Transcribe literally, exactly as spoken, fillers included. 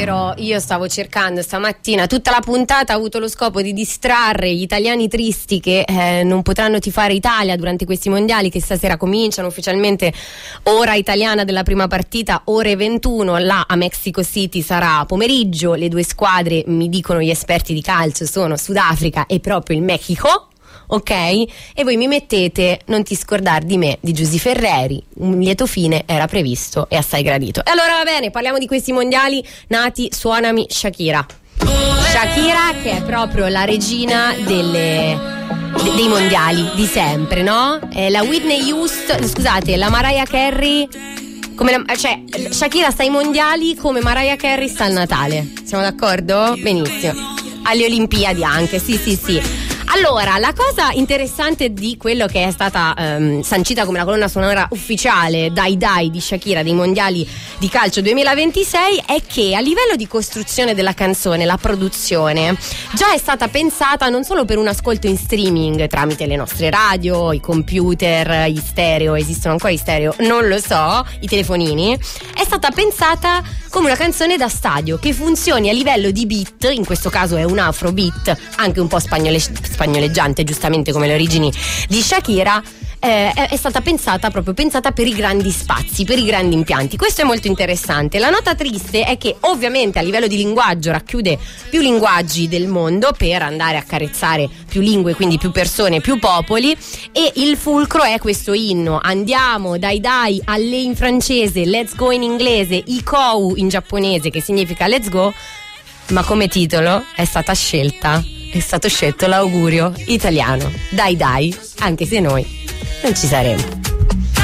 però io stavo cercando stamattina, tutta la puntata ha avuto lo scopo di distrarre gli italiani tristi che eh, non potranno tifare Italia durante questi mondiali che stasera cominciano ufficialmente, ora italiana della prima partita, ore ventuno, là a Mexico City sarà pomeriggio, le due squadre, mi dicono gli esperti di calcio, sono Sudafrica e proprio il Mexico. Ok? E voi mi mettete Non ti scordar di me di Giusy Ferreri, un lieto fine era previsto e assai gradito. E allora va bene, parliamo di questi mondiali nati, suonami Shakira. Shakira che è proprio la regina delle, de, dei mondiali di sempre, no? È la Whitney Houston, scusate, la Mariah Carey, come la, cioè Shakira sta ai mondiali come Mariah Carey sta al Natale. Siamo d'accordo? Benissimo. Alle Olimpiadi anche, sì sì sì. Allora, la cosa interessante di quello che è stata um, sancita come la colonna sonora ufficiale Dai Dai di Shakira dei mondiali di calcio duemilaventisei è che a livello di costruzione della canzone, la produzione già è stata pensata non solo per un ascolto in streaming tramite le nostre radio, i computer, gli stereo, esistono ancora i stereo, non lo so, i telefonini, è stata pensata come una canzone da stadio che funzioni a livello di beat, in questo caso è un afrobeat, anche un po' spagnole, spagnoleggiante, giustamente come le origini di Shakira. Eh, è, è stata pensata proprio pensata per i grandi spazi, per i grandi impianti. Questo è molto interessante. La nota triste è che ovviamente a livello di linguaggio racchiude più linguaggi del mondo per andare a carezzare più lingue, quindi più persone, più popoli, e il fulcro è questo inno. Andiamo, dai dai, alle in francese, let's go in inglese, ikou in giapponese che significa let's go, ma come titolo è stata scelta è stato scelto l'augurio italiano, dai dai, anche se noi non ci saremo.